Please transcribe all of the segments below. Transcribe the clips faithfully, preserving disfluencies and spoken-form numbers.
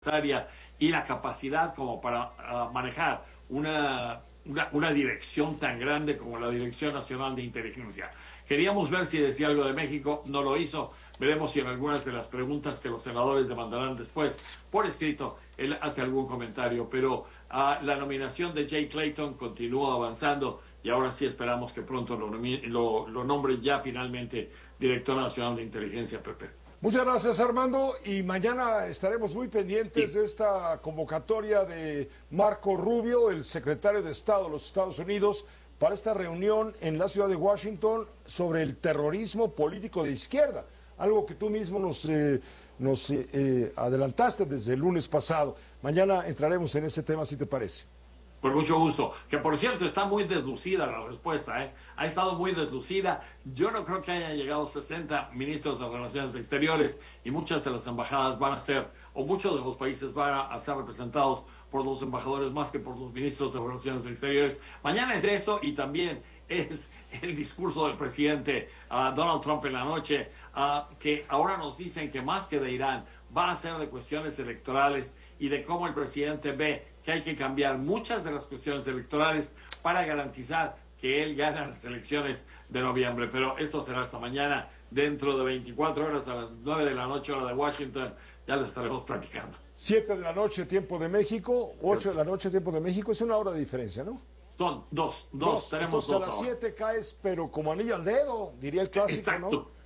y la capacidad como para uh, manejar una, una, una dirección tan grande como la Dirección Nacional de Inteligencia. Queríamos ver si decía algo de México, no lo hizo. Veremos si en algunas de las preguntas que los senadores demandarán después por escrito, él hace algún comentario. Pero uh, la nominación de Jay Clayton continúa avanzando y ahora sí esperamos que pronto lo, lo, lo nombre ya finalmente Director Nacional de Inteligencia, Pepe. Muchas gracias, Armando, y mañana estaremos muy pendientes sí. de esta convocatoria de Marco Rubio, el secretario de Estado de los Estados Unidos, para esta reunión en la ciudad de Washington sobre el terrorismo político de izquierda, algo que tú mismo nos, eh, nos eh, eh, adelantaste desde el lunes pasado. Mañana entraremos en ese tema, si te parece. Con mucho gusto. Que por cierto, está muy deslucida la respuesta, ¿eh? Ha estado muy deslucida. Yo no creo que hayan llegado sesenta ministros de Relaciones Exteriores y muchas de las embajadas van a ser, o muchos de los países van a ser representados por los embajadores más que por los ministros de Relaciones Exteriores. Mañana es eso y también es el discurso del presidente uh, Donald Trump en la noche, uh, que ahora nos dicen que más que de Irán va a ser de cuestiones electorales y de cómo el presidente ve que hay que cambiar muchas de las cuestiones electorales para garantizar que él gane las elecciones de noviembre. Pero esto será hasta mañana, dentro de veinticuatro horas, a las nueve de la noche, hora de Washington, ya lo estaremos platicando. siete de la noche, tiempo de México, ocho de la noche, tiempo de México, es una hora de diferencia, ¿no? Son dos, dos, dos tenemos entonces dos a las ahora. siete caes, pero como anillo al dedo, diría el clásico, Exacto. ¿no?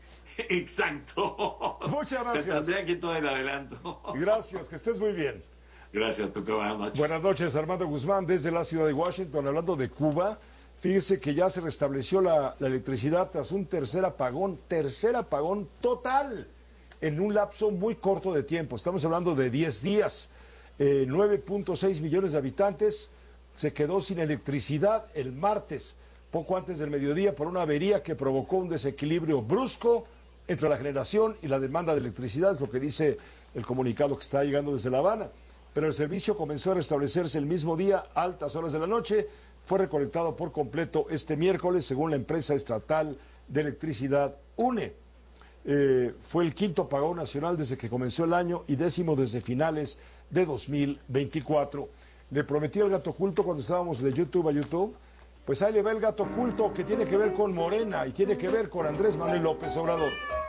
Exacto. Muchas gracias. Te tendré aquí todo el adelanto. Gracias, que estés muy bien. Gracias, Pepe. Buenas noches. Buenas noches, Armando Guzmán, desde la ciudad de Washington, hablando de Cuba. Fíjese que ya se restableció la, la electricidad tras un tercer apagón, tercer apagón total, en un lapso muy corto de tiempo. Estamos hablando de diez días. Eh, nueve punto seis millones de habitantes se quedó sin electricidad el martes, poco antes del mediodía, por una avería que provocó un desequilibrio brusco entre la generación y la demanda de electricidad, es lo que dice el comunicado que está llegando desde La Habana. Pero el servicio comenzó a restablecerse el mismo día, a altas horas de la noche. Fue reconectado por completo este miércoles, según la empresa estatal de electricidad UNE. Eh, fue el quinto apagón nacional desde que comenzó el año y décimo desde finales de dos mil veinticuatro. Le prometí al gato oculto cuando estábamos de YouTube a YouTube, pues ahí le va el gato oculto que tiene que ver con Morena y tiene que ver con Andrés Manuel López Obrador.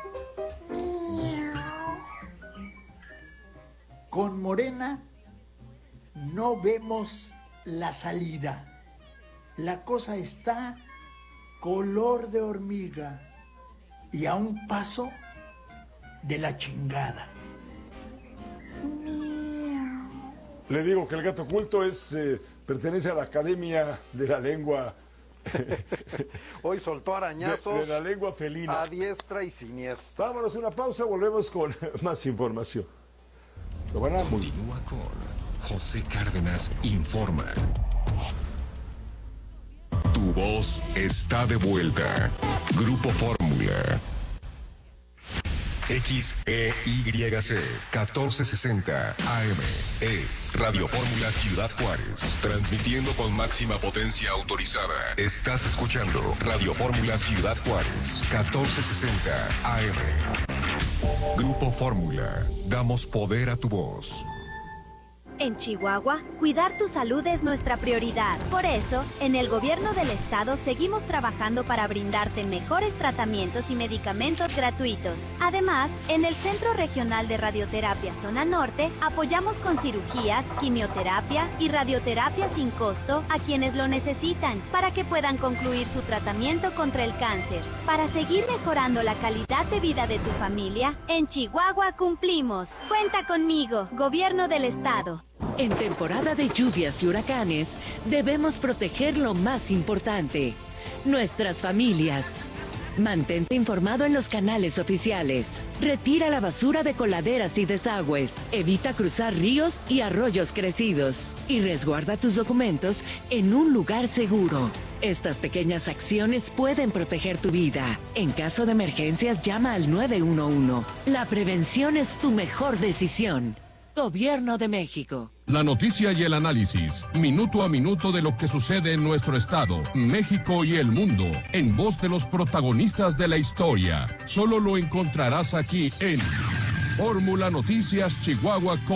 Con Morena no vemos la salida. La cosa está color de hormiga y a un paso de la chingada. Le digo que el gato oculto es, eh, pertenece a la Academia de la Lengua. Hoy soltó arañazos de, de la lengua felina. A diestra y siniestra. Vámonos a una pausa, volvemos con más información. Lo van a... Continúa con José Cárdenas Informa. Tu voz está de vuelta. Grupo Fórmula. X E Y C catorce sesenta A M es Radio Fórmula Ciudad Juárez, transmitiendo con máxima potencia autorizada. Estás escuchando Radio Fórmula Ciudad Juárez, catorce sesenta A M. Grupo Fórmula, damos poder a tu voz. En Chihuahua, cuidar tu salud es nuestra prioridad. Por eso, en el gobierno del estado seguimos trabajando para brindarte mejores tratamientos y medicamentos gratuitos. Además, en el Centro Regional de Radioterapia Zona Norte, apoyamos con cirugías, quimioterapia y radioterapia sin costo a quienes lo necesitan, para que puedan concluir su tratamiento contra el cáncer. Para seguir mejorando la calidad de vida de tu familia, en Chihuahua cumplimos. Cuenta conmigo, Gobierno del Estado. En temporada de lluvias y huracanes, debemos proteger lo más importante, nuestras familias. Mantente informado en los canales oficiales. Retira la basura de coladeras y desagües. Evita cruzar ríos y arroyos crecidos. Y resguarda tus documentos en un lugar seguro. Estas pequeñas acciones pueden proteger tu vida. En caso de emergencias, llama al nueve uno uno. La prevención es tu mejor decisión. Gobierno de México. La noticia y el análisis, minuto a minuto de lo que sucede en nuestro estado, México y el mundo, en voz de los protagonistas de la historia. Solo lo encontrarás aquí en Fórmula Noticias Chihuahua con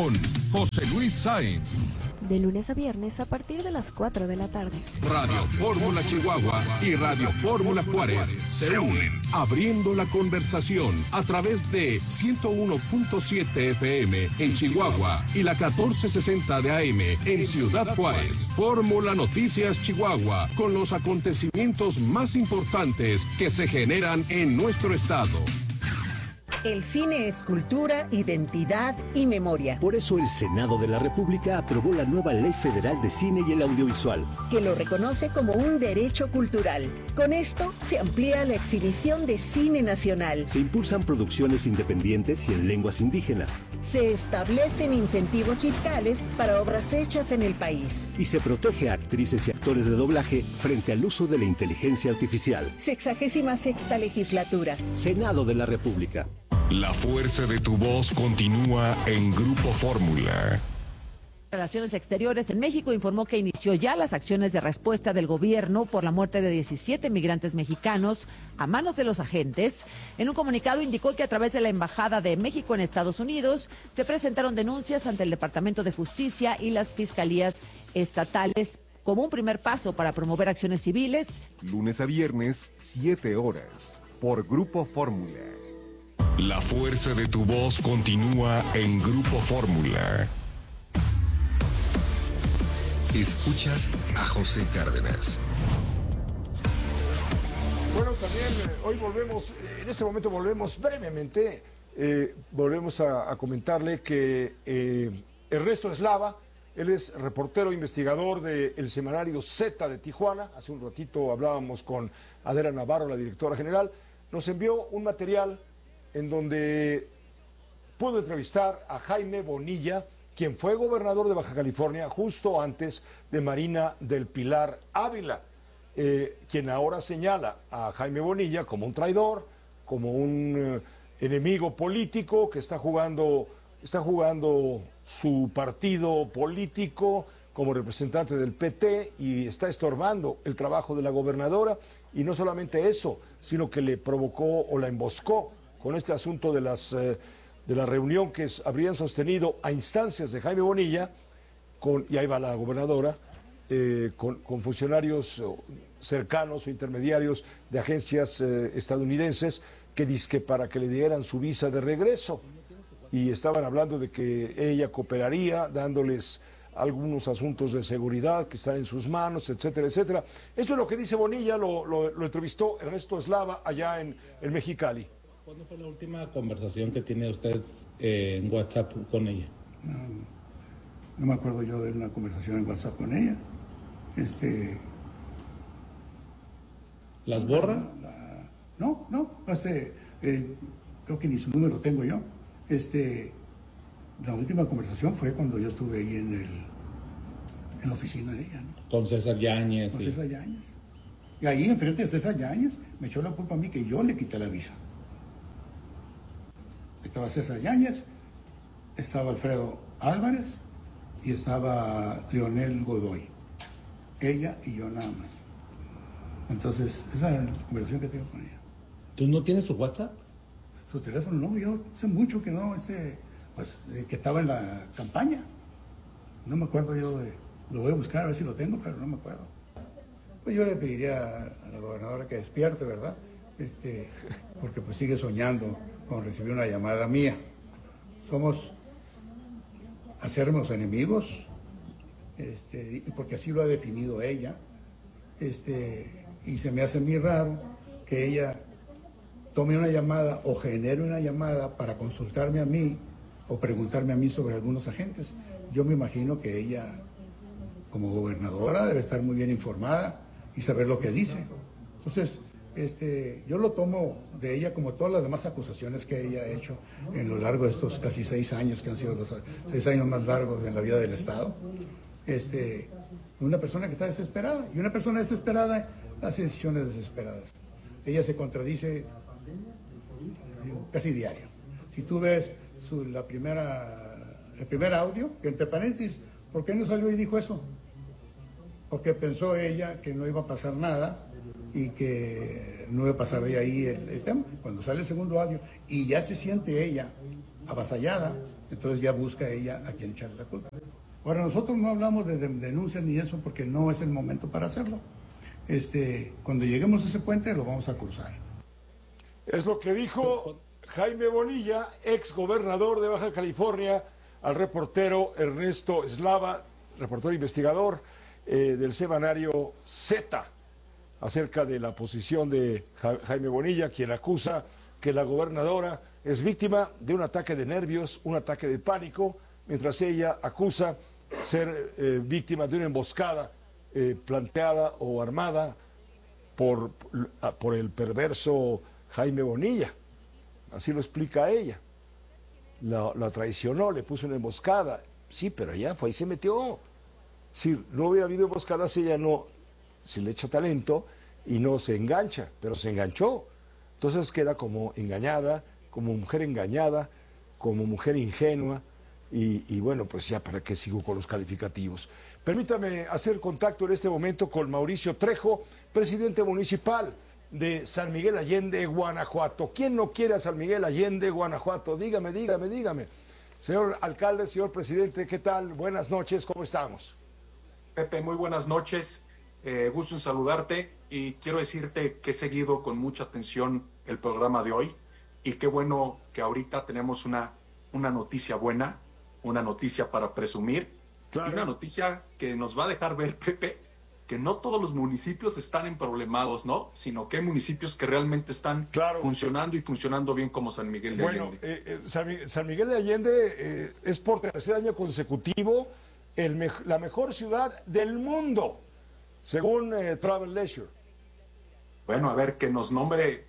José Luis Sáenz. De lunes a viernes a partir de las cuatro de la tarde. Radio Fórmula Chihuahua y Radio Fórmula Juárez se unen, abriendo la conversación a través de ciento uno punto siete F M en Chihuahua y la catorce sesenta de A M en Ciudad Juárez. Fórmula Noticias Chihuahua, con los acontecimientos más importantes que se generan en nuestro estado. El cine es cultura, identidad y memoria. Por eso el Senado de la República aprobó la nueva Ley Federal de Cine y el Audiovisual, que lo reconoce como un derecho cultural. Con esto se amplía la exhibición de cine nacional. Se impulsan producciones independientes y en lenguas indígenas. Se establecen incentivos fiscales para obras hechas en el país. Y se protege a actrices y actores de doblaje frente al uso de la inteligencia artificial. Sexagésima sexta legislatura. Senado de la República. La fuerza de tu voz continúa en Grupo Fórmula. Relaciones Exteriores en México informó que inició ya las acciones de respuesta del gobierno por la muerte de diecisiete migrantes mexicanos a manos de los agentes. En un comunicado indicó que a través de la Embajada de México en Estados Unidos se presentaron denuncias ante el Departamento de Justicia y las fiscalías estatales como un primer paso para promover acciones civiles. Lunes a viernes, siete horas, por Grupo Fórmula. La fuerza de tu voz continúa en Grupo Fórmula. Escuchas a José Cárdenas. Bueno, también eh, hoy volvemos, en este momento volvemos brevemente, eh, volvemos a, a comentarle que eh, Ernesto Eslava, él es reportero investigador del semanario Z de Tijuana. Hace un ratito hablábamos con Adela Navarro, la directora general. Nos envió un material en donde pudo entrevistar a Jaime Bonilla, quien fue gobernador de Baja California justo antes de Marina del Pilar Ávila, eh, quien ahora señala a Jaime Bonilla como un traidor, como un eh, enemigo político que está jugando, está jugando su partido político como representante del P T y está estorbando el trabajo de la gobernadora. Y no solamente eso, sino que le provocó o la emboscó con este asunto de las eh, de la reunión que es, habrían sostenido a instancias de Jaime Bonilla, con, y ahí va la gobernadora, eh, con, con funcionarios cercanos o intermediarios de agencias eh, estadounidenses que dizque para que le dieran su visa de regreso. Y estaban hablando de que ella cooperaría, dándoles algunos asuntos de seguridad que están en sus manos, etcétera, etcétera. Esto es lo que dice Bonilla, lo, lo, lo entrevistó Ernesto Eslava allá en, en Mexicali. ¿Cuándo fue la última conversación que tiene usted eh, en WhatsApp con ella? No, no me acuerdo yo de una conversación en WhatsApp con ella. Este. ¿Las borra? La, la, no, no, hace, eh, creo que ni su número tengo yo. Este, la última conversación fue cuando yo estuve ahí en el, en la oficina de ella, ¿no? Con César Yáñez. Con y... César Yáñez. Y ahí enfrente de César Yáñez me echó la culpa a mí que yo le quité la visa. Estaba César Yáñez, estaba Alfredo Álvarez y estaba Leonel Godoy. Ella y yo nada más. Entonces, esa es la conversación que tengo con ella. ¿Tú no tienes su WhatsApp? Su teléfono no, yo hace mucho que no, ese, pues, eh, que estaba en la campaña. No me acuerdo yo de, lo voy a buscar a ver si lo tengo, pero no me acuerdo. Pues yo le pediría a la gobernadora que despierte, ¿verdad? Este, porque pues sigue soñando con recibir una llamada mía. Somos acérrimos enemigos, este, y porque así lo ha definido ella, este, y se me hace muy raro que ella tome una llamada o genere una llamada para consultarme a mí o preguntarme a mí sobre algunos agentes. Yo me imagino que ella, como gobernadora, debe estar muy bien informada y saber lo que dice. Entonces, Este, yo lo tomo de ella como todas las demás acusaciones que ella ha hecho en lo largo de estos casi seis años, que han sido los seis años más largos en la vida del Estado. Este, una persona que está desesperada, y una persona desesperada hace decisiones desesperadas. Ella se contradice casi diario. Si tú ves su, la primera, el primer audio, que entre paréntesis, ¿por qué no salió y dijo eso? Porque pensó ella que no iba a pasar nada y que no iba a pasar de ahí el, el tema. Cuando sale el segundo audio y ya se siente ella avasallada, entonces ya busca ella a quien echarle la culpa. Ahora, nosotros no hablamos de, de denuncias ni eso porque no es el momento para hacerlo. Este, cuando lleguemos a ese puente lo vamos a cruzar. Es lo que dijo Jaime Bonilla, ex gobernador de Baja California, al reportero Ernesto Eslava, reportero investigador eh, del semanario Z, acerca de la posición de ja Jaime Bonilla, quien acusa que la gobernadora es víctima de un ataque de nervios, un ataque de pánico, mientras ella acusa ser eh, víctima de una emboscada eh, planteada o armada por, por el perverso Jaime Bonilla. Así lo explica ella. La, la traicionó, le puso una emboscada. Sí, pero ella fue y se metió. Si no hubiera habido emboscadas, ella no, si le echa talento y no se engancha, pero se enganchó. Entonces queda como engañada, como mujer engañada, como mujer ingenua. Y, y bueno, pues ya para qué sigo con los calificativos. Permítame hacer contacto en este momento con Mauricio Trejo, presidente municipal de San Miguel Allende, Guanajuato. ¿Quién no quiere a San Miguel Allende, Guanajuato? Dígame, dígame, dígame. Señor alcalde, señor presidente, ¿qué tal? Buenas noches, ¿cómo estamos? Pepe, muy buenas noches. Eh, gusto en saludarte y quiero decirte que he seguido con mucha atención el programa de hoy y qué bueno que ahorita tenemos una, una noticia buena, una noticia para presumir, claro. Y una noticia que nos va a dejar ver, Pepe, que no todos los municipios están emproblemados, ¿no? Sino que hay municipios que realmente están claro. funcionando y funcionando bien como San Miguel de bueno, Allende. Eh, eh, San, San Miguel de Allende eh, es por tercer año consecutivo el me la mejor ciudad del mundo, según eh, Travel Leisure. Bueno, a ver, que nos nombre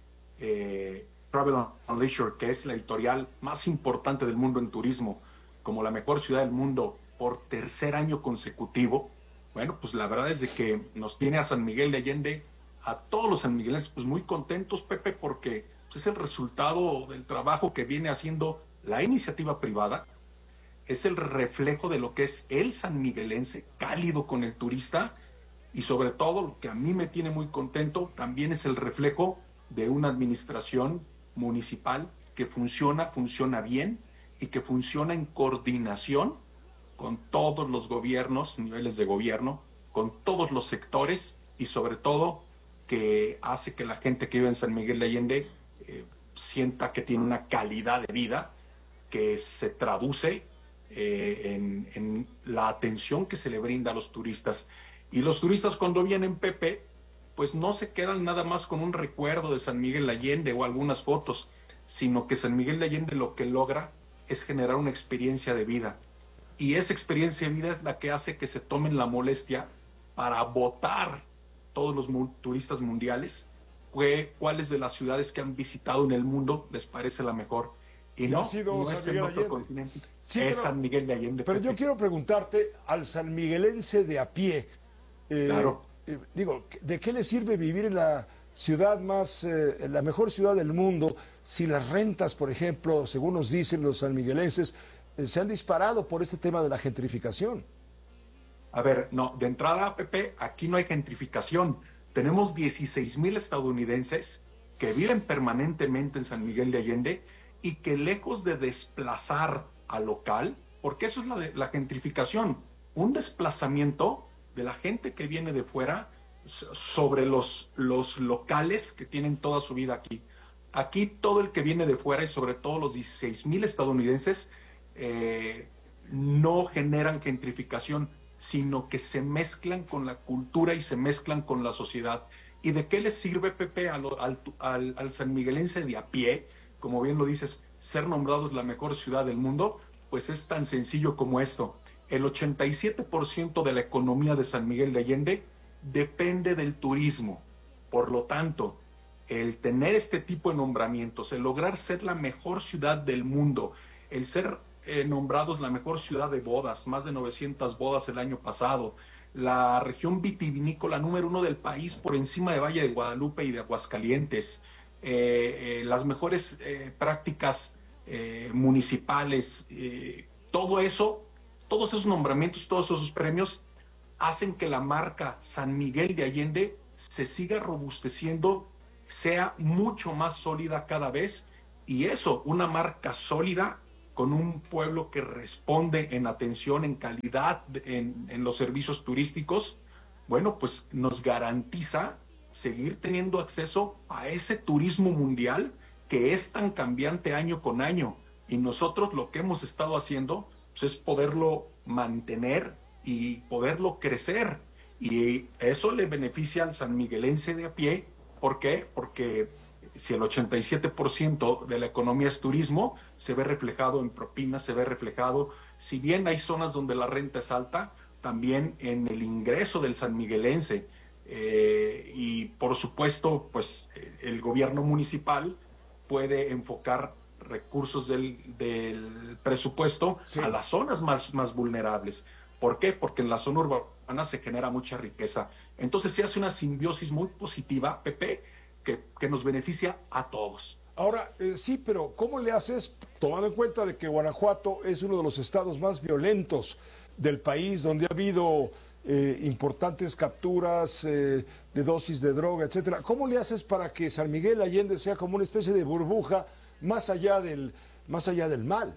eh, Travel and Leisure, que es la editorial más importante del mundo en turismo, como la mejor ciudad del mundo por tercer año consecutivo. Bueno, pues la verdad es de que nos tiene a San Miguel de Allende, a todos los sanmiguelenses, pues muy contentos, Pepe, porque pues, es el resultado del trabajo que viene haciendo la iniciativa privada, es el reflejo de lo que es el sanmiguelense, cálido con el turista, y sobre todo, lo que a mí me tiene muy contento, también es el reflejo de una administración municipal que funciona, funciona bien, y que funciona en coordinación con todos los gobiernos, niveles de gobierno, con todos los sectores y sobre todo que hace que la gente que vive en San Miguel de Allende eh, sienta que tiene una calidad de vida que se traduce eh, en, en la atención que se le brinda a los turistas. Y los turistas cuando vienen, Pepe, pues no se quedan nada más con un recuerdo de San Miguel de Allende o algunas fotos, sino que San Miguel de Allende lo que logra es generar una experiencia de vida. Y esa experiencia de vida es la que hace que se tomen la molestia para votar todos los mu turistas mundiales que, cuáles de las ciudades que han visitado en el mundo les parece la mejor. Y no, ha sido no San es Miguel en otro Allende. continente, Sí, es pero, San Miguel de Allende. Pero Pepe. yo quiero preguntarte al sanmiguelense de a pie, eh, Claro. eh, digo, ¿de qué le sirve vivir en la ciudad más, eh, la mejor ciudad del mundo, si las rentas, por ejemplo, según nos dicen los sanmiguelenses, eh, se han disparado por este tema de la gentrificación? A ver, no, de entrada, Pepe, aquí no hay gentrificación. Tenemos dieciséis mil estadounidenses que viven permanentemente en San Miguel de Allende y que lejos de desplazar al local, porque eso es la, de, la gentrificación, un desplazamiento de la gente que viene de fuera sobre los, los locales que tienen toda su vida aquí. Aquí todo el que viene de fuera y sobre todo los dieciséis mil estadounidenses eh, no generan gentrificación, sino que se mezclan con la cultura y se mezclan con la sociedad. ¿Y de qué les sirve, Pepe, al, al, al, al sanmiguelense de a pie, como bien lo dices, ser nombrados la mejor ciudad del mundo? Pues es tan sencillo como esto. El ochenta y siete por ciento de la economía de San Miguel de Allende depende del turismo. Por lo tanto, el tener este tipo de nombramientos, el lograr ser la mejor ciudad del mundo, el ser eh, nombrados la mejor ciudad de bodas, más de novecientas bodas el año pasado, la región vitivinícola número uno del país por encima de Valle de Guadalupe y de Aguascalientes, eh, eh, las mejores eh, prácticas eh, municipales, eh, todo eso, todos esos nombramientos, todos esos premios hacen que la marca San Miguel de Allende se siga robusteciendo, sea mucho más sólida cada vez, y eso, una marca sólida, con un pueblo que responde en atención, en calidad, en, en los servicios turísticos, bueno, pues nos garantiza seguir teniendo acceso a ese turismo mundial que es tan cambiante año con año. Y nosotros lo que hemos estado haciendo pues, es poderlo mantener y poderlo crecer. Y eso le beneficia al sanmiguelense de a pie. ¿Por qué? Porque si el ochenta y siete por ciento de la economía es turismo, se ve reflejado en propinas, se ve reflejado, si bien hay zonas donde la renta es alta, también en el ingreso del sanmiguelense. Eh, y por supuesto, pues el gobierno municipal puede enfocar recursos del, del presupuesto sí. a las zonas más, más vulnerables. ¿Por qué? Porque en la zona urbana se genera mucha riqueza. Entonces se hace una simbiosis muy positiva, Pepe, que, que nos beneficia a todos. Ahora, eh, sí, pero ¿cómo le haces, tomando en cuenta de que Guanajuato es uno de los estados más violentos del país, donde ha habido eh, importantes capturas eh, de dosis de droga, etcétera? ¿Cómo le haces para que San Miguel Allende sea como una especie de burbuja más allá del, más allá del mal?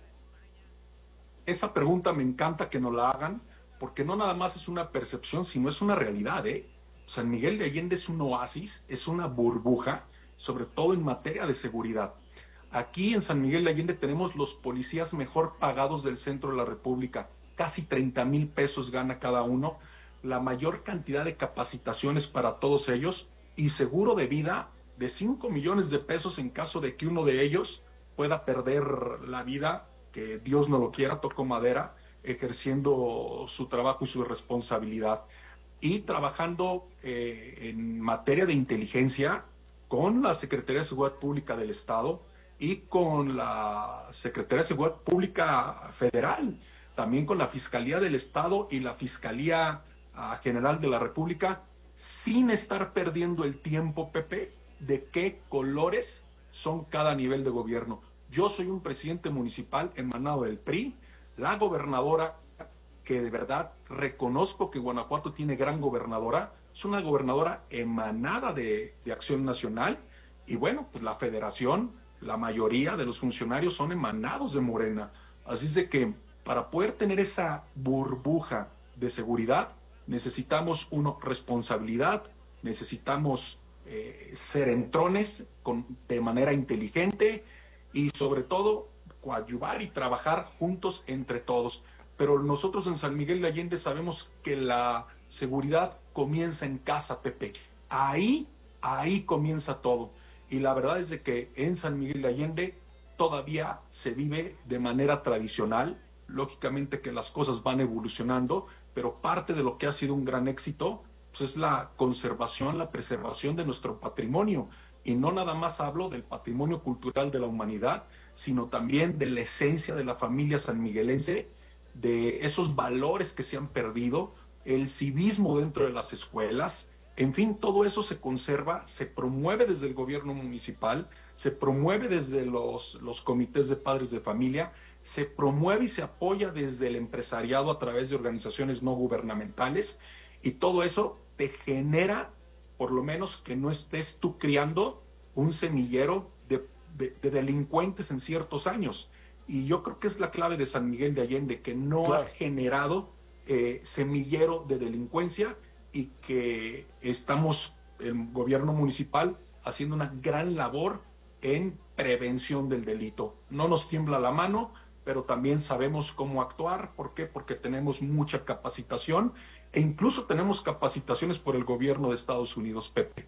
Esa pregunta me encanta que nos la hagan, porque no nada más es una percepción, sino es una realidad, ¿eh? San Miguel de Allende es un oasis, es una burbuja, sobre todo en materia de seguridad. Aquí en San Miguel de Allende tenemos los policías mejor pagados del centro de la República. Casi treinta mil pesos gana cada uno, la mayor cantidad de capacitaciones para todos ellos y seguro de vida de cinco millones de pesos en caso de que uno de ellos pueda perder la vida, que Dios no lo quiera, toco madera, ejerciendo su trabajo y su responsabilidad. Y trabajando eh, en materia de inteligencia con la Secretaría de Seguridad Pública del Estado y con la Secretaría de Seguridad Pública Federal, también con la Fiscalía del Estado y la Fiscalía uh, General de la República, sin estar perdiendo el tiempo, Pepe, de qué colores son cada nivel de gobierno. Yo soy un presidente municipal emanado del P R I, la gobernadora, que de verdad reconozco que Guanajuato tiene gran gobernadora, es una gobernadora emanada de, de Acción Nacional, y bueno, pues la federación, la mayoría de los funcionarios son emanados de Morena. Así es de que para poder tener esa burbuja de seguridad, necesitamos, uno, responsabilidad, necesitamos eh, ser entrones con, de manera inteligente y sobre todo coadyuvar y trabajar juntos entre todos. Pero nosotros en San Miguel de Allende sabemos que la seguridad comienza en casa, Pepe. Ahí, ahí comienza todo. Y la verdad es de que en San Miguel de Allende todavía se vive de manera tradicional. Lógicamente que las cosas van evolucionando, pero parte de lo que ha sido un gran éxito pues es la conservación, la preservación de nuestro patrimonio. Y no nada más hablo del patrimonio cultural de la humanidad, sino también de la esencia de la familia sanmiguelense, de esos valores que se han perdido, el civismo dentro de las escuelas. En fin, todo eso se conserva, se promueve desde el gobierno municipal, se promueve desde los, los comités de padres de familia, se promueve y se apoya desde el empresariado a través de organizaciones no gubernamentales, y todo eso te genera, por lo menos, que no estés tú criando un semillero de, de, de delincuentes en ciertos años. Y yo creo que es la clave de San Miguel de Allende, que no claro. ha generado eh, semillero de delincuencia, y que estamos, el gobierno municipal, haciendo una gran labor en prevención del delito. No nos tiembla la mano, pero también sabemos cómo actuar. ¿Por qué? Porque tenemos mucha capacitación e incluso tenemos capacitaciones por el gobierno de Estados Unidos, Pepe.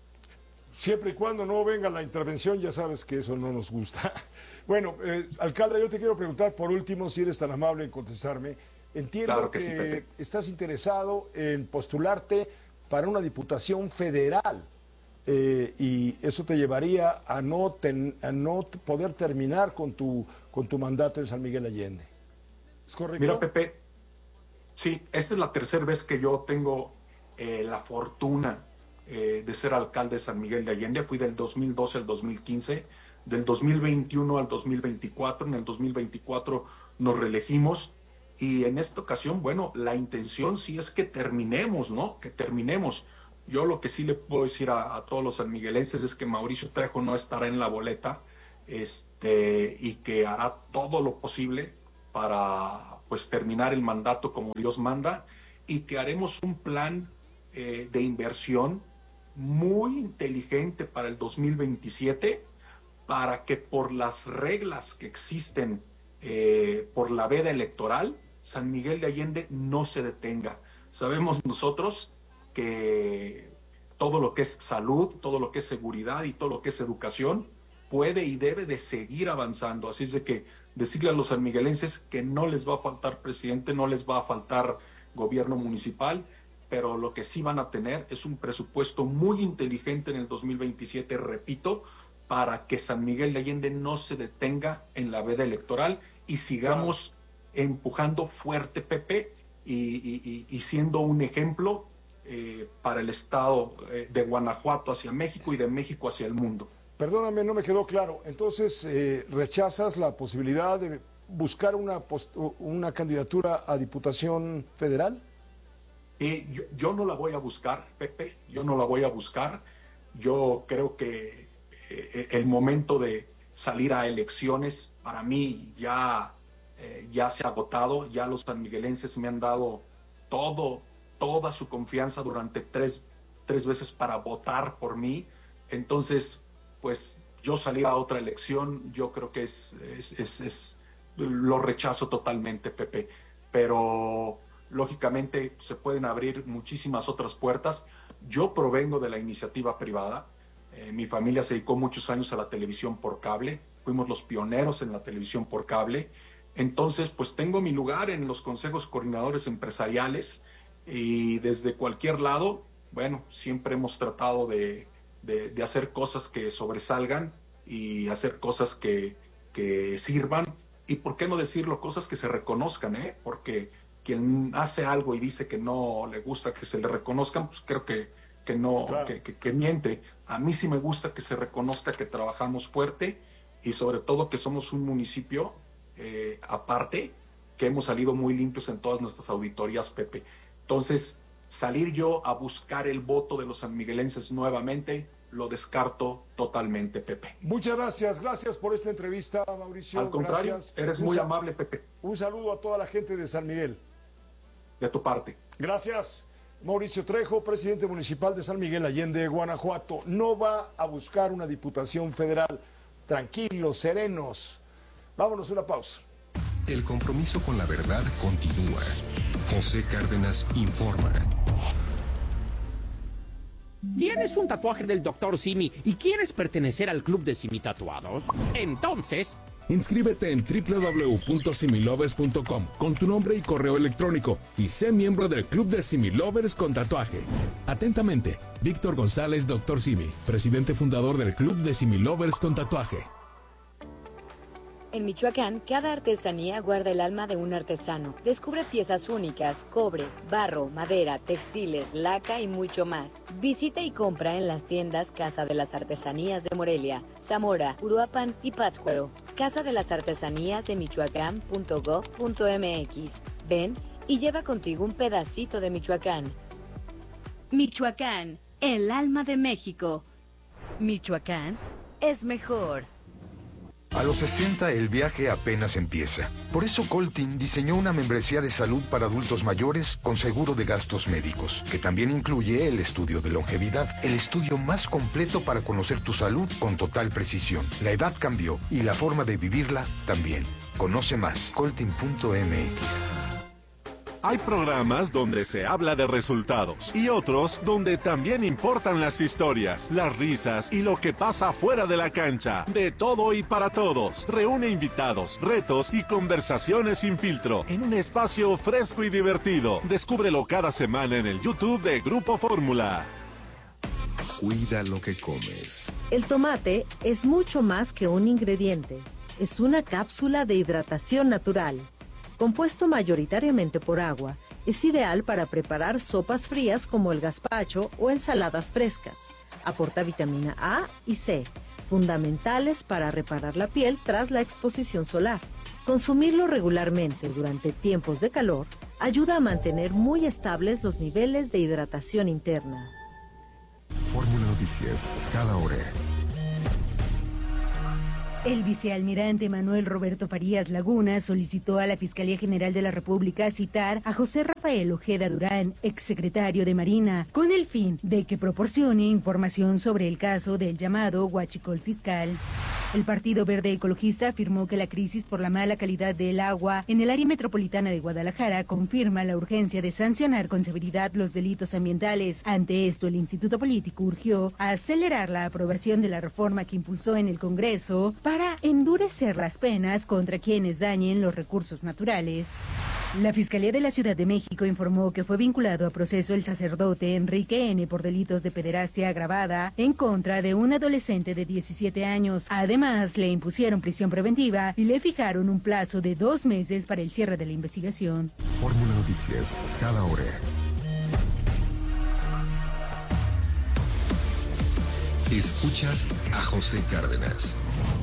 Siempre y cuando no venga la intervención, ya sabes que eso no nos gusta. Bueno, eh, alcalde, yo te quiero preguntar por último, si eres tan amable en contestarme. Entiendo claro que, que sí, Pepe, estás interesado en postularte para una diputación federal eh, y eso te llevaría a no, ten, a no poder terminar con tu, con tu mandato en San Miguel Allende. ¿Es correcto? Mira, Pepe, sí, esta es la tercera vez que yo tengo eh, la fortuna eh, de ser alcalde de San Miguel de Allende. Fui del dos mil doce al dos mil quince, del dos mil veintiuno al dos mil veinticuatro. En el dos mil veinticuatro nos reelegimos. Y en esta ocasión, bueno, la intención sí es que terminemos, ¿no? Que terminemos. Yo lo que sí le puedo decir a, a todos los sanmiguelenses es que Mauricio Trejo no estará en la boleta. este, y que hará todo lo posible para pues terminar el mandato como Dios manda, y que haremos un plan eh, de inversión muy inteligente para el dos mil veintisiete, para que por las reglas que existen eh, por la veda electoral, San Miguel de Allende no se detenga. Sabemos nosotros que todo lo que es salud, todo lo que es seguridad y todo lo que es educación puede y debe de seguir avanzando. Así es de que decirle a los sanmiguelenses que no les va a faltar presidente, no les va a faltar gobierno municipal, pero lo que sí van a tener es un presupuesto muy inteligente en el dos mil veintisiete, repito, para que San Miguel de Allende no se detenga en la veda electoral y sigamos empujando fuerte, Pepe, y, y, y siendo un ejemplo eh, para el estado eh, de Guanajuato hacia México y de México hacia el mundo. Perdóname, no me quedó claro. Entonces, eh, ¿rechazas la posibilidad de buscar una, post una candidatura a Diputación Federal? Eh, yo, yo no la voy a buscar, Pepe, yo no la voy a buscar. Yo creo que eh, el momento de salir a elecciones para mí ya, eh, ya se ha agotado. Ya los sanmiguelenses me han dado todo, toda su confianza durante tres, tres veces para votar por mí. Entonces, pues yo salir a otra elección, yo creo que es, es, es, es lo rechazo totalmente, Pepe. Pero lógicamente se pueden abrir muchísimas otras puertas. Yo provengo de la iniciativa privada. Eh, mi familia se dedicó muchos años a la televisión por cable. Fuimos los pioneros en la televisión por cable. Entonces, pues tengo mi lugar en los consejos coordinadores empresariales y desde cualquier lado, bueno, siempre hemos tratado de, de, de hacer cosas que sobresalgan y hacer cosas que, que sirvan. Y por qué no decirlo, cosas que se reconozcan, ¿eh? Porque quien hace algo y dice que no le gusta que se le reconozcan, pues creo que, que no, claro. que, que, que miente. A mí sí me gusta que se reconozca que trabajamos fuerte y sobre todo que somos un municipio eh, aparte, que hemos salido muy limpios en todas nuestras auditorías, Pepe. Entonces, salir yo a buscar el voto de los sanmiguelenses nuevamente, lo descarto totalmente, Pepe. Muchas gracias, gracias por esta entrevista, Mauricio. Al contrario, gracias. eres muy amable, Pepe. Un saludo a toda la gente de San Miguel. De tu parte. Gracias. Mauricio Trejo, presidente municipal de San Miguel Allende, Guanajuato. No va a buscar una diputación federal. Tranquilos, serenos. Vámonos a una pausa. El compromiso con la verdad continúa. José Cárdenas informa. ¿Tienes un tatuaje del doctor Simi y quieres pertenecer al club de Simi Tatuados? Entonces, inscríbete en doble u doble u doble u punto similovers punto com con tu nombre y correo electrónico y sé miembro del club de Similovers con tatuaje. Atentamente, Víctor González, doctor Simi, presidente fundador del club de Similovers con tatuaje. En Michoacán, cada artesanía guarda el alma de un artesano. Descubre piezas únicas, cobre, barro, madera, textiles, laca y mucho más. Visita y compra en las tiendas Casa de las Artesanías de Morelia, Zamora, Uruapan y Pátzcuaro. Casa de las Artesanías de Michoacán punto gov punto mx. Ven y lleva contigo un pedacito de Michoacán. Michoacán, el alma de México. Michoacán es mejor. A los sesenta el viaje apenas empieza. Por eso Coltin diseñó una membresía de salud para adultos mayores con seguro de gastos médicos, que también incluye el estudio de longevidad, el estudio más completo para conocer tu salud con total precisión. La edad cambió y la forma de vivirla también. Conoce más, coltin punto mx. Hay programas donde se habla de resultados y otros donde también importan las historias, las risas y lo que pasa fuera de la cancha. De todo y para todos. Reúne invitados, retos y conversaciones sin filtro en un espacio fresco y divertido. Descúbrelo cada semana en el YouTube de Grupo Fórmula. Cuida lo que comes. El tomate es mucho más que un ingrediente. Es una cápsula de hidratación natural. Compuesto mayoritariamente por agua, es ideal para preparar sopas frías como el gazpacho o ensaladas frescas. Aporta vitamina A y C, fundamentales para reparar la piel tras la exposición solar. Consumirlo regularmente durante tiempos de calor ayuda a mantener muy estables los niveles de hidratación interna. Fórmula Noticias, cada hora. El vicealmirante Manuel Roberto Farías Laguna solicitó a la Fiscalía General de la República citar a José Rafael Ojeda Durán, exsecretario de Marina, con el fin de que proporcione información sobre el caso del llamado huachicol fiscal. El Partido Verde Ecologista afirmó que la crisis por la mala calidad del agua en el área metropolitana de Guadalajara confirma la urgencia de sancionar con severidad los delitos ambientales. Ante esto, el Instituto Político urgió a acelerar la aprobación de la reforma que impulsó en el Congreso para endurecer las penas contra quienes dañen los recursos naturales. La Fiscalía de la Ciudad de México informó que fue vinculado a proceso el sacerdote Enrique N. por delitos de pederastia agravada en contra de un adolescente de diecisiete años. Además, le impusieron prisión preventiva y le fijaron un plazo de dos meses para el cierre de la investigación. Fórmula Noticias, cada hora. Escuchas a José Cárdenas.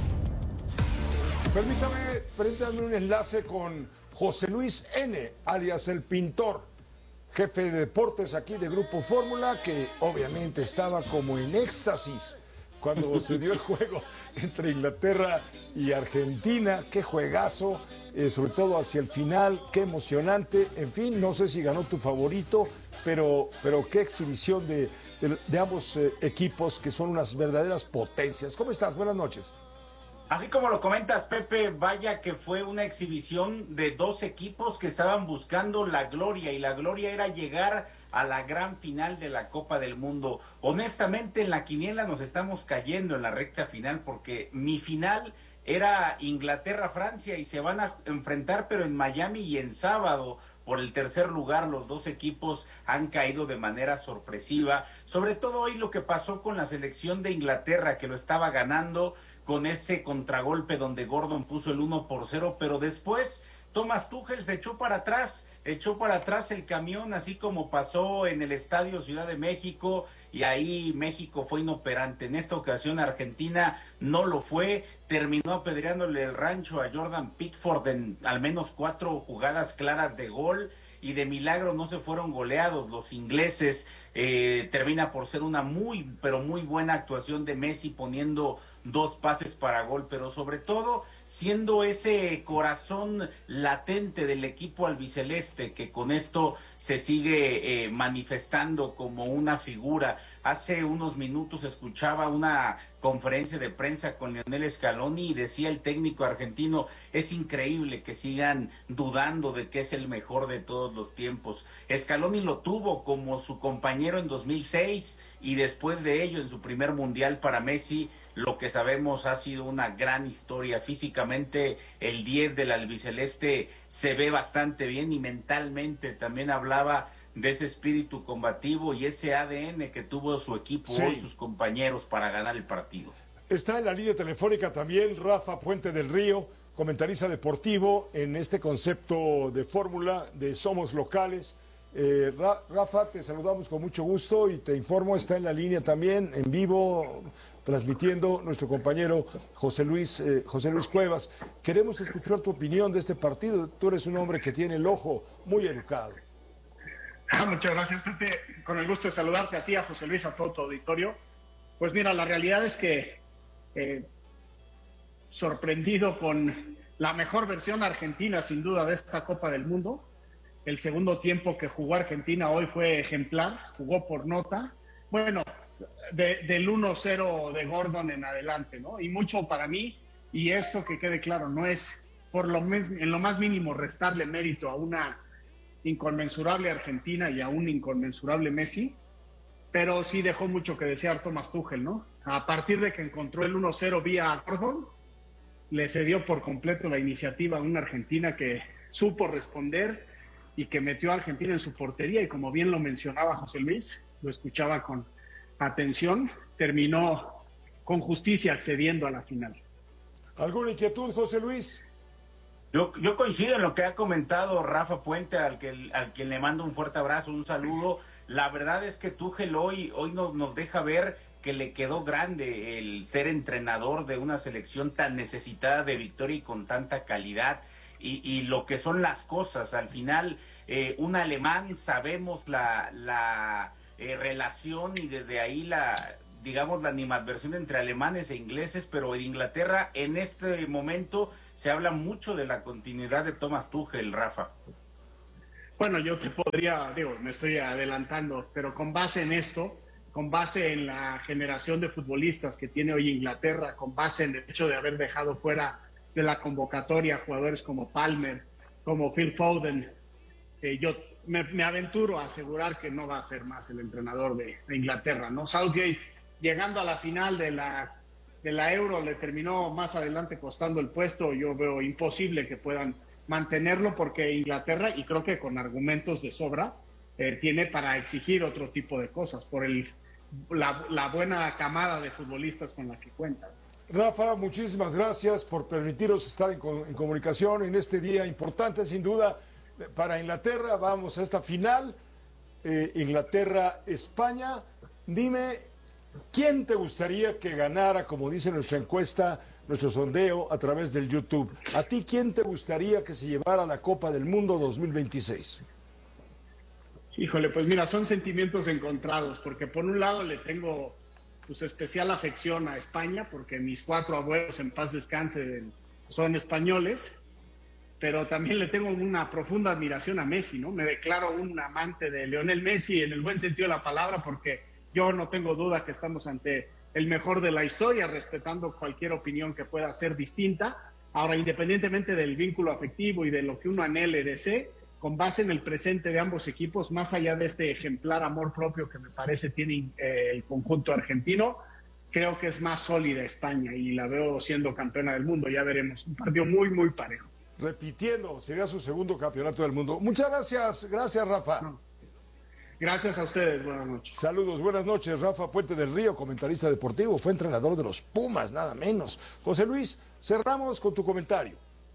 Permítame, permítame un enlace con José Luis N., alias El Pintor, jefe de deportes aquí de Grupo Fórmula, que obviamente estaba como en éxtasis cuando se dio el juego entre Inglaterra y Argentina. Qué juegazo, eh, sobre todo hacia el final, qué emocionante. En fin, no sé si ganó tu favorito, pero, pero qué exhibición de, de, de ambos eh, equipos, que son unas verdaderas potencias. ¿Cómo estás? Buenas noches. Así como lo comentas, Pepe, vaya que fue una exhibición de dos equipos que estaban buscando la gloria, y la gloria era llegar a la gran final de la Copa del Mundo. Honestamente, en la quiniela nos estamos cayendo en la recta final, porque mi final era Inglaterra-Francia y se van a enfrentar, pero en Miami y en sábado. Por el tercer lugar, los dos equipos han caído de manera sorpresiva. Sobre todo hoy lo que pasó con la selección de Inglaterra, que lo estaba ganando con ese contragolpe donde Gordon puso el uno por cero, pero después Thomas Tuchel se echó para atrás, echó para atrás el camión, así como pasó en el Estadio Ciudad de México, y ahí México fue inoperante. En esta ocasión Argentina no lo fue, terminó apedreándole el rancho a Jordan Pickford en al menos cuatro jugadas claras de gol, y de milagro no se fueron goleados los ingleses. Eh, termina por ser una muy, pero muy buena actuación de Messi, poniendo dos pases para gol, pero sobre todo siendo ese corazón latente del equipo albiceleste, que con esto se sigue eh, manifestando como una figura. Hace unos minutos escuchaba una conferencia de prensa con Lionel Scaloni y decía el técnico argentino: es increíble que sigan dudando de que es el mejor de todos los tiempos. Scaloni lo tuvo como su compañero en dos mil seis, y después de ello, en su primer mundial para Messi, lo que sabemos ha sido una gran historia. Físicamente, el diez del albiceleste se ve bastante bien, y mentalmente también hablaba de ese espíritu combativo y ese A D N que tuvo su equipo, sí, hoy, sus compañeros, para ganar el partido. Está en la línea telefónica también Rafa Puente del Río, comentarista deportivo en este concepto de fórmula de Somos Locales. Eh, Ra Rafa, te saludamos con mucho gusto y te informo, está en la línea también, en vivo, transmitiendo nuestro compañero José Luis, eh, José Luis Cuevas. Queremos escuchar tu opinión de este partido. Tú eres un hombre que tiene el ojo muy educado. Ah, muchas gracias, Pepe. Con el gusto de saludarte a ti, a José Luis, a todo tu auditorio. Pues mira, la realidad es que eh, sorprendido con la mejor versión argentina, sin duda, de esta Copa del Mundo. El segundo tiempo que jugó Argentina hoy fue ejemplar, jugó por nota. Bueno, de, del uno cero de Gordon en adelante, ¿no? Y mucho para mí, y esto que quede claro, no es por lo en lo más mínimo restarle mérito a una inconmensurable Argentina y a un inconmensurable Messi, pero sí dejó mucho que desear Thomas Tuchel, ¿no? A partir de que encontró el uno cero vía Gordon, le cedió por completo la iniciativa a una Argentina que supo responder y que metió a Argentina en su portería, y como bien lo mencionaba José Luis, lo escuchaba con atención, terminó con justicia accediendo a la final. ¿Alguna inquietud, José Luis? Yo, yo coincido en lo que ha comentado Rafa Puente, al que al quien le mando un fuerte abrazo, un saludo. La verdad es que Tuchel hoy, hoy nos, nos deja ver que le quedó grande el ser entrenador de una selección tan necesitada de victoria y con tanta calidad. Y, y lo que son las cosas, al final, eh, un alemán, sabemos la, la eh, relación y desde ahí la digamos, la animadversión entre alemanes e ingleses, pero en Inglaterra en este momento se habla mucho de la continuidad de Thomas Tuchel, Rafa. Bueno, yo te podría, digo, me estoy adelantando, pero con base en esto, con base en la generación de futbolistas que tiene hoy Inglaterra, con base en el hecho de haber dejado fuera de la convocatoria jugadores como Palmer, como Phil Foden, eh, yo me, me aventuro a asegurar que no va a ser más el entrenador de, de Inglaterra, ¿no? Southgate, llegando a la final de la, de la Euro, le terminó más adelante costando el puesto. Yo veo imposible que puedan mantenerlo porque Inglaterra, y creo que con argumentos de sobra, eh, tiene para exigir otro tipo de cosas por el, la, la buena camada de futbolistas con la que cuentan. Rafa, muchísimas gracias por permitirnos estar en, en comunicación en este día importante, sin duda, para Inglaterra. Vamos a esta final, eh, Inglaterra-España. Dime, ¿quién te gustaría que ganara, como dice nuestra encuesta, nuestro sondeo a través del YouTube? ¿A ti quién te gustaría que se llevara la Copa del Mundo dos mil veintiséis? Híjole, pues mira, son sentimientos encontrados, porque por un lado le tengo pues especial afección a España, porque mis cuatro abuelos, en paz descansen, son españoles, pero también le tengo una profunda admiración a Messi, ¿no? Me declaro un amante de Lionel Messi en el buen sentido de la palabra, porque yo no tengo duda que estamos ante el mejor de la historia, respetando cualquier opinión que pueda ser distinta. Ahora, independientemente del vínculo afectivo y de lo que uno anhele, desee, con base en el presente de ambos equipos, más allá de este ejemplar amor propio que me parece tiene eh, el conjunto argentino, creo que es más sólida España y la veo siendo campeona del mundo. Ya veremos, un partido muy, muy parejo. Repitiendo, sería su segundo campeonato del mundo. Muchas gracias, gracias Rafa. No. Gracias a ustedes, buenas noches. Saludos, buenas noches. Rafa Puente del Río, comentarista deportivo, fue entrenador de los Pumas, nada menos. José Luis, cerramos con tu comentario.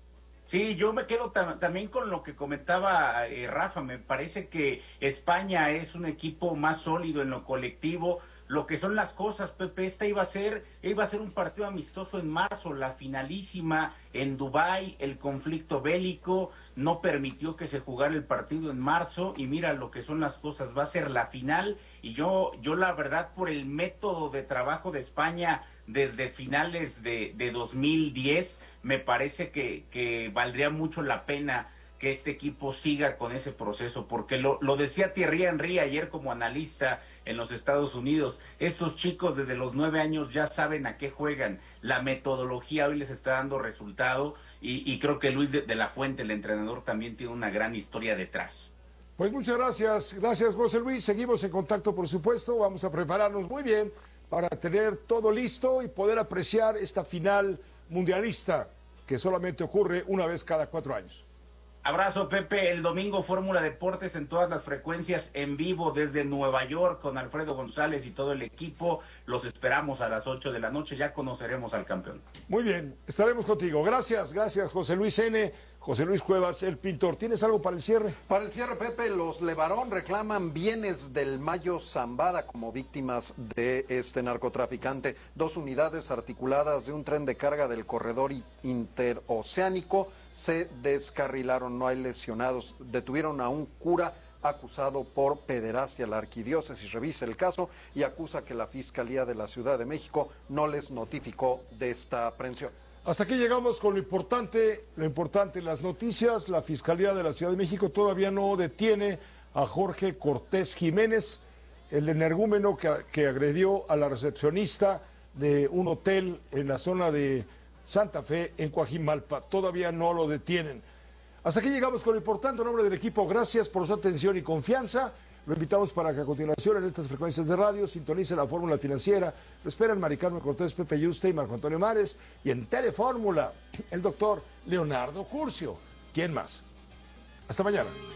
Sí, yo me quedo tam también con lo que comentaba eh, Rafa. Me parece que España es un equipo más sólido en lo colectivo. Lo que son las cosas, Pepe, esta iba a ser, iba a ser un partido amistoso en marzo, la finalísima en Dubái, el conflicto bélico no permitió que se jugara el partido en marzo y mira lo que son las cosas, va a ser la final y yo, yo la verdad por el método de trabajo de España desde finales de, de dos mil diez, me parece que, que valdría mucho la pena que este equipo siga con ese proceso, porque lo, lo decía Thierry Henry ayer como analista en los Estados Unidos, estos chicos desde los nueve años ya saben a qué juegan, la metodología hoy les está dando resultado y, y creo que Luis de, de la Fuente, el entrenador, también tiene una gran historia detrás. Pues muchas gracias, gracias José Luis, seguimos en contacto por supuesto, vamos a prepararnos muy bien para tener todo listo y poder apreciar esta final mundialista que solamente ocurre una vez cada cuatro años. Abrazo, Pepe. El domingo Fórmula Deportes en todas las frecuencias en vivo desde Nueva York con Alfredo González y todo el equipo. Los esperamos a las ocho de la noche. Ya conoceremos al campeón. Muy bien, estaremos contigo. Gracias, gracias José Luis N., José Luis Cuevas, el pintor. ¿Tienes algo para el cierre? Para el cierre, Pepe, los Levarón reclaman bienes del Mayo Zambada como víctimas de este narcotraficante. Dos unidades articuladas de un tren de carga del corredor interoceánico se descarrilaron, no hay lesionados. Detuvieron a un cura acusado por pederastia. La arquidiócesis revisa el caso y acusa que la Fiscalía de la Ciudad de México no les notificó de esta aprehensión. Hasta aquí llegamos con lo importante, lo importante, las noticias. La Fiscalía de la Ciudad de México todavía no detiene a Jorge Cortés Jiménez, el energúmeno que, que agredió a la recepcionista de un hotel en la zona de Santa Fe, en Coajimalpa. Todavía no lo detienen. Hasta aquí llegamos con lo importante. En nombre del equipo, gracias por su atención y confianza. Lo invitamos para que a continuación en estas frecuencias de radio sintonice la Fórmula Financiera. Lo esperan Mari Carmen Cortés, Pepe Yuste y Marco Antonio Mares. Y en Telefórmula, el doctor Leonardo Curcio. ¿Quién más? Hasta mañana.